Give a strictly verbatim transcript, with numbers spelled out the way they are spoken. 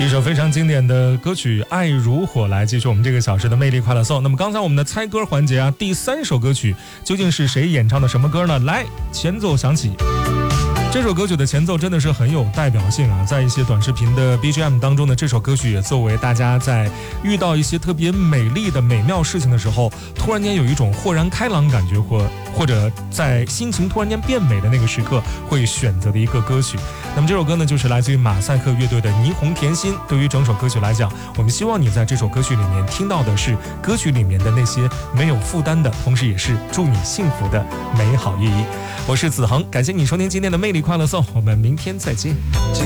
一首非常经典的歌曲《爱如火》来继续我们这个小时的魅力快乐颂。那么刚才我们的猜歌环节啊，第三首歌曲究竟是谁演唱的什么歌呢？来，前奏响起。这首歌曲的前奏真的是很有代表性啊，在一些短视频的 B G M 当中呢，这首歌曲也作为大家在遇到一些特别美丽的美妙事情的时候，突然间有一种豁然开朗感觉，或或者在心情突然间变美的那个时刻会选择的一个歌曲。那么这首歌呢，就是来自于马赛克乐队的《霓虹甜心》。对于整首歌曲来讲，我们希望你在这首歌曲里面听到的是歌曲里面的那些没有负担的，同时也是祝你幸福的美好寓意。我是子恒，感谢你收听今天的魅力快乐颂，我们明天再见。